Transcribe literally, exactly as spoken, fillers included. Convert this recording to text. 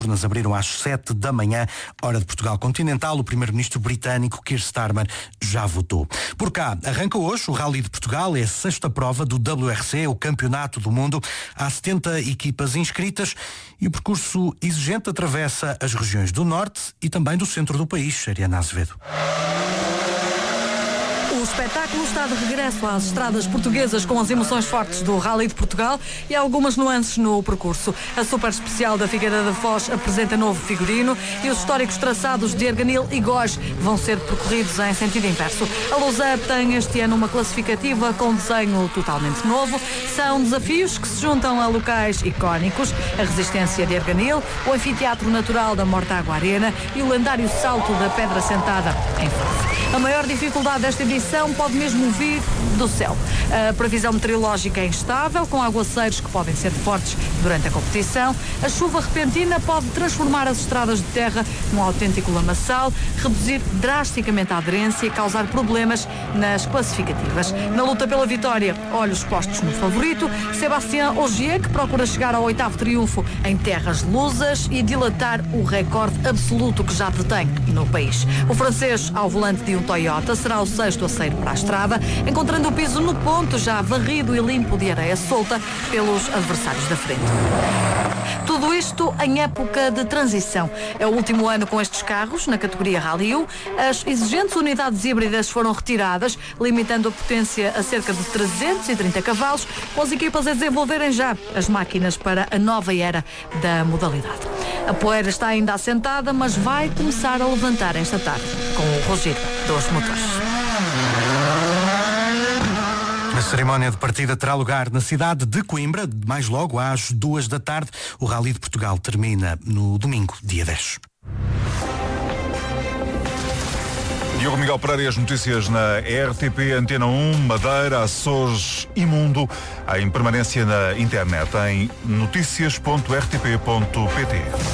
urnas abriram às sete da manhã, hora de Portugal continental. O primeiro-ministro britânico Keir Starmer já votou. Por cá, arranca hoje o Rally de Portugal, é a sexta prova do W R C, o Campeonato do Mundo. Há setenta equipas inscritas e o percurso exigente atravessa as regiões do norte e também do centro do país. Ariana Azevedo. O espetáculo está de regresso às estradas portuguesas com as emoções fortes do Rally de Portugal e algumas nuances no percurso. A super especial da Figueira da Foz apresenta novo figurino e os históricos traçados de Erganil e Gós vão ser percorridos em sentido inverso. A Lousã tem este ano uma classificativa com desenho totalmente novo. São desafios que se juntam a locais icónicos, a resistência de Erganil, o anfiteatro natural da Mortágua Arena e o lendário salto da Pedra Sentada em Foz. A maior dificuldade desta edição pode mesmo vir do céu. A previsão meteorológica é instável, com aguaceiros que podem ser fortes durante a competição. A chuva repentina pode transformar as estradas de terra num autêntico lamaçal, reduzir drasticamente a aderência e causar problemas nas classificativas. Na luta pela vitória, olhos postos no favorito, Sébastien Ogier, que procura chegar ao oitavo triunfo em terras lusas e dilatar o recorde absoluto que já detém no país. O francês, ao volante de um Toyota, será o sexto a sair para a estrada, encontrando o piso no ponto já varrido e limpo de areia solta pelos adversários da frente. Tudo isto em época de transição. É o último ano com estes carros na categoria Rally um. As exigentes unidades híbridas foram retiradas, limitando a potência a cerca de trezentos e trinta cavalos, com as equipas a desenvolverem já as máquinas para a nova era da modalidade. A poeira está ainda assentada, mas vai começar a levantar esta tarde, com o rugir dos motores. A cerimónia de partida terá lugar na cidade de Coimbra, mais logo às duas da tarde. O Rally de Portugal termina no domingo, dia dez. Diogo Miguel Pereira e as notícias na R T P, Antena um, Madeira, Açores e Mundo, em permanência na internet, em noticias ponto r t p ponto p t.